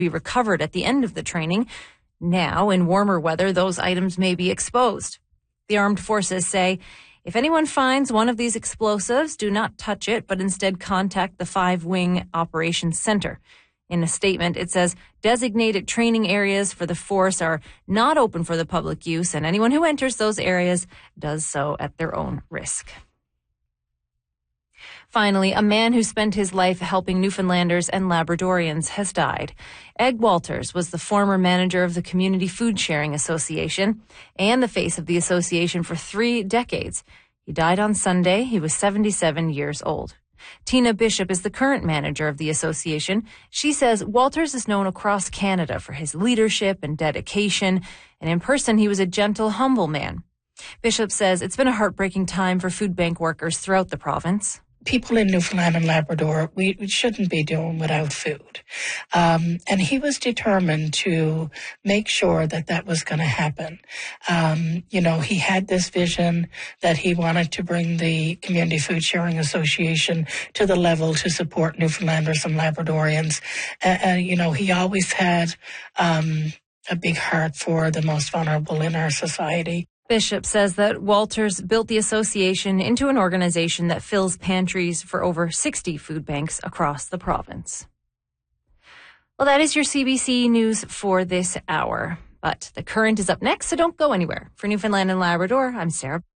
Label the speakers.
Speaker 1: be recovered at the end of the training. Now, in warmer weather, those items may be exposed. The armed forces say, if anyone finds one of these explosives, do not touch it, but instead contact the 5-Wing Operations Center. In a statement, it says designated training areas for the force are not open for the public use, and anyone who enters those areas does so at their own risk. Finally, a man who spent his life helping Newfoundlanders and Labradorians has died. Eg Walters was the former manager of the Community Food Sharing Association and the face of the association for 3 decades. He died on Sunday. He was 77 years old. Tina Bishop is the current manager of the association. She says Walters is known across Canada for his leadership and dedication, and in person he was a gentle, humble man. Bishop says it's been a heartbreaking time for food bank workers throughout the province.
Speaker 2: People in Newfoundland and Labrador, we shouldn't be doing without food. And he was determined to make sure that was going to happen. He had this vision that he wanted to bring the Community Food Sharing Association to the level to support Newfoundlanders and Labradorians. He always had a big heart for the most vulnerable in our society.
Speaker 1: Bishop says that Walters built the association into an organization that fills pantries for over 60 food banks across the province. Well, that is your CBC News for this hour. But The Current is up next, so don't go anywhere. For Newfoundland and Labrador, I'm Sarah.